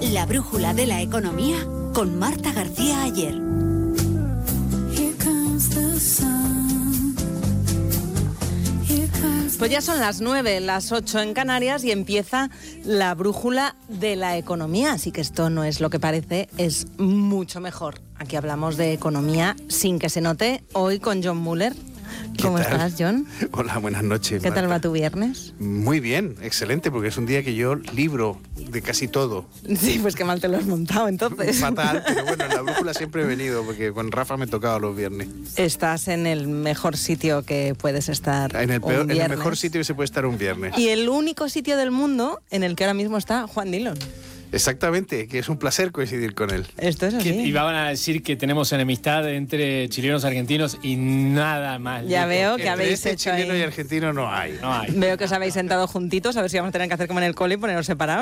La brújula de la economía con Marta García Ayer. Pues ya son las 9, las 8 en Canarias y empieza la brújula de la economía. Así que esto no es lo que parece, es mucho mejor. Aquí hablamos de economía sin que se note, hoy con John Muller. ¿Cómo estás, John? Hola, buenas noches, ¿Qué Marta. tal va tu viernes? Muy bien, excelente, porque es un día que yo libro de casi todo. Sí, pues qué mal te lo has montado entonces. Fatal, pero bueno, en la brújula siempre he venido, porque con Rafa me tocaba los viernes. Estás en el mejor sitio que puedes estar En el mejor sitio que se puede estar un viernes. Y el único sitio del mundo en el que ahora mismo está Juan Dillon. Exactamente, que es un placer coincidir con él. Esto es así. Y van a decir que tenemos enemistad entre chilenos y argentinos y nada más. Ya veo que Entre habéis hecho chileno ahí. y argentino no hay. No hay. Veo que os habéis sentado juntitos, a ver si vamos a tener que hacer como en el cole y poneros separados.